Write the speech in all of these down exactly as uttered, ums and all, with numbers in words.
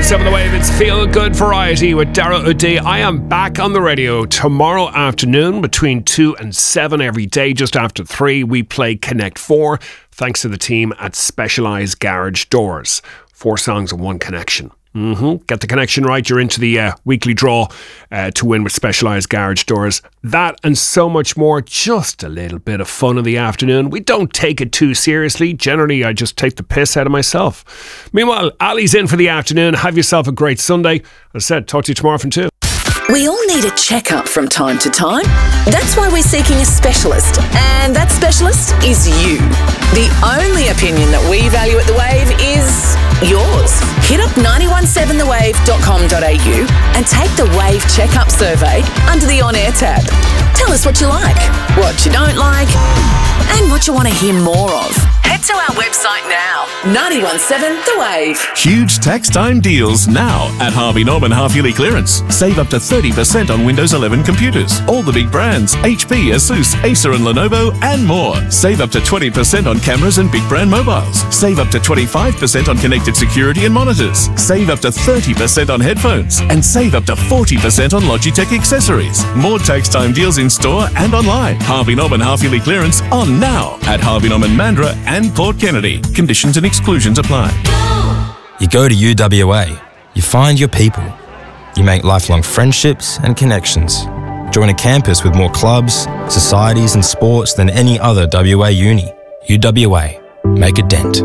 seven The Wave, it's Feel Good Variety with Dara O'Day. I am back on the radio tomorrow afternoon between two and seven every day. Just after three, we play Connect four, thanks to the team at Specialized Garage Doors. Four songs and one connection. Mm-hmm. Get the connection right, you're into the uh, weekly draw uh, to win with Specialized Garage Doors. That and so much more, just a little bit of fun in the afternoon. We don't take it too seriously. Generally, I just take the piss out of myself. Meanwhile, Ali's in for the afternoon. Have yourself a great Sunday. As I said, talk to you tomorrow from two. We all need a checkup from time to time. That's why we're seeking a specialist. And that specialist is you. The only opinion that we value at The Wave is yours. Hit up nine one seven the wave dot com dot a u and take the Wave Checkup Survey under the On Air tab. Tell us what you like, what you don't like, and what you want to hear more of. Head to our website now, nine one seven The Wave. Huge tax time deals now at Harvey Norman half-yearly clearance. Save up to thirty percent on Windows eleven computers. All the big brands, H P, Asus, Acer and Lenovo, and more. Save up to twenty percent on cameras and big brand mobiles. Save up to twenty-five percent on connected security and monitors. Save up to thirty percent on headphones. And save up to forty percent on Logitech accessories. More tax time deals in store and online. Harvey Norman half-yearly clearance on now at Harvey Norman Mandurah and Port Kennedy. Conditions and exclusions apply. You go to U W A. You find your people. You make lifelong friendships and connections. Join a campus with more clubs, societies and sports than any other W A uni. U W A. Make a dent.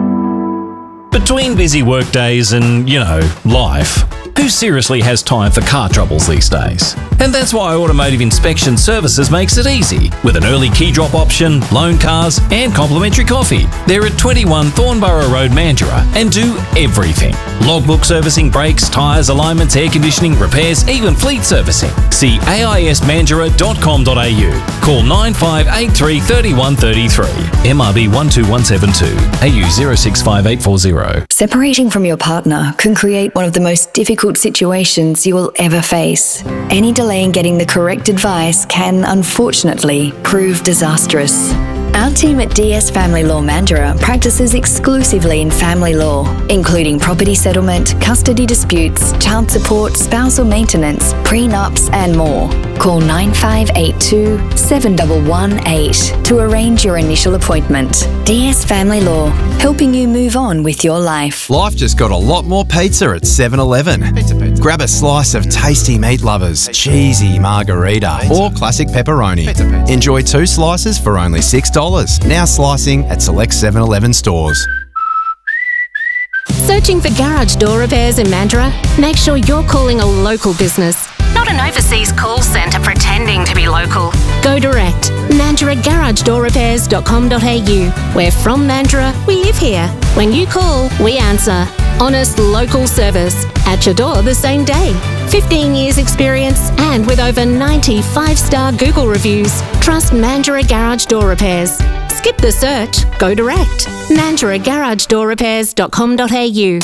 Between busy work days and, you know, life, who seriously has time for car troubles these days? And that's why Automotive Inspection Services makes it easy. With an early key drop option, loan cars and complimentary coffee. They're at twenty-one Thornborough Road, Mandurah, and do everything. Logbook servicing, brakes, tyres, alignments, air conditioning, repairs, even fleet servicing. See a i s mandurah dot com dot a u. Call nine five eight three, three one three three. M R B one two one seven two. A U zero six five eight four zero. Separating from your partner can create one of the most difficult situations you will ever face. Any delay in getting the correct advice can, unfortunately, prove disastrous. Our team at D S Family Law Mandurah practices exclusively in family law, including property settlement, custody disputes, child support, spousal maintenance, prenups, and more. Call nine five eight two, seven one one eight to arrange your initial appointment. D S Family Law, helping you move on with your life. Life just got a lot more pizza at seven eleven. Pizza, pizza. Grab a slice of tasty meat lovers, cheesy margarita, pizza. Or classic pepperoni. Pizza, pizza. Enjoy two slices for only six dollars. Now slicing at select seven eleven stores. Searching for garage door repairs in Mandurah? Make sure you're calling a local business, not an overseas call centre pretending to be local. Go direct. Mandurah Garage Door Repairs dot com dot a u. We're from Mandurah, we live here. When you call, we answer. Honest local service. At your door the same day. fifteen years experience and with over ninety five-star Google reviews. Trust Mandurah Garage Door Repairs. Skip the search. Go direct. Mandurah Garage Door Repairs dot com dot a u.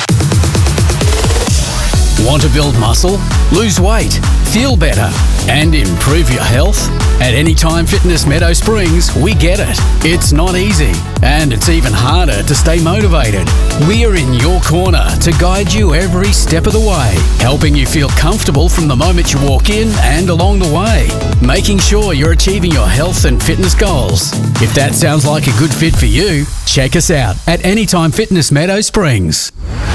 Want to build muscle, lose weight, feel better, and improve your health? At Anytime Fitness Meadow Springs, we get it. It's not easy, and it's even harder to stay motivated. We're in your corner to guide you every step of the way, helping you feel comfortable from the moment you walk in and along the way, making sure you're achieving your health and fitness goals. If that sounds like a good fit for you, check us out at Anytime Fitness Meadow Springs.